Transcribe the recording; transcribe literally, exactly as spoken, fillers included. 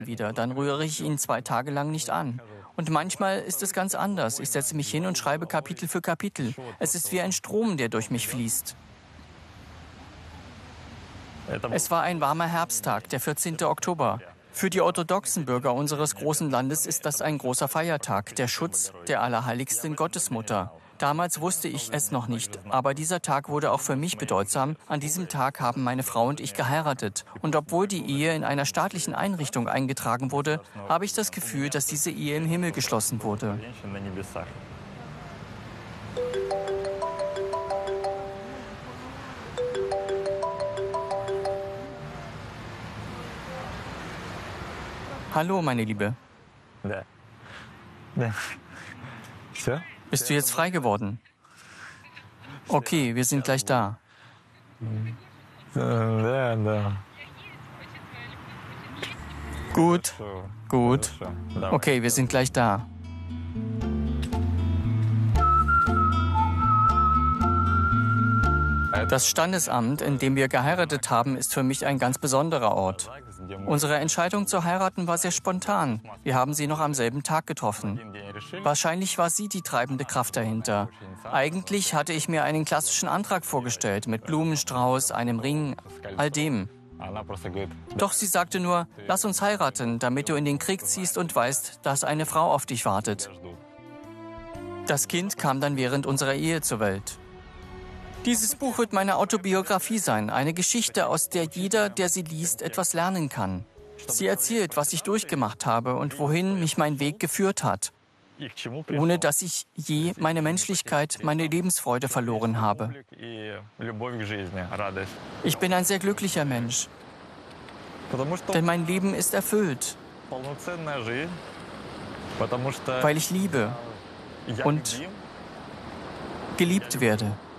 wieder, dann rühre ich ihn zwei Tage lang nicht an. Und manchmal ist es ganz anders. Ich setze mich hin und schreibe Kapitel für Kapitel. Es ist wie ein Strom, der durch mich fließt. Es war ein warmer Herbsttag, der vierzehnte Oktober. Für die orthodoxen Bürger unseres großen Landes ist das ein großer Feiertag, der Schutz der allerheiligsten Gottesmutter. Damals wusste ich es noch nicht, aber dieser Tag wurde auch für mich bedeutsam. An diesem Tag haben meine Frau und ich geheiratet. Und obwohl die Ehe in einer staatlichen Einrichtung eingetragen wurde, habe ich das Gefühl, dass diese Ehe im Himmel geschlossen wurde. Hallo, meine Liebe. Bist du jetzt frei geworden? Okay, wir sind gleich da. Gut, gut. Okay, wir sind gleich da. Das Standesamt, in dem wir geheiratet haben, ist für mich ein ganz besonderer Ort. Unsere Entscheidung zu heiraten war sehr spontan. Wir haben sie noch am selben Tag getroffen. Wahrscheinlich war sie die treibende Kraft dahinter. Eigentlich hatte ich mir einen klassischen Antrag vorgestellt, mit Blumenstrauß, einem Ring, all dem. Doch sie sagte nur, lass uns heiraten, damit du in den Krieg ziehst und weißt, dass eine Frau auf dich wartet. Das Kind kam dann während unserer Ehe zur Welt. Dieses Buch wird meine Autobiografie sein, eine Geschichte, aus der jeder, der sie liest, etwas lernen kann. Sie erzählt, was ich durchgemacht habe und wohin mich mein Weg geführt hat, ohne dass ich je meine Menschlichkeit, meine Lebensfreude verloren habe. Ich bin ein sehr glücklicher Mensch, denn mein Leben ist erfüllt, weil ich liebe und geliebt werde.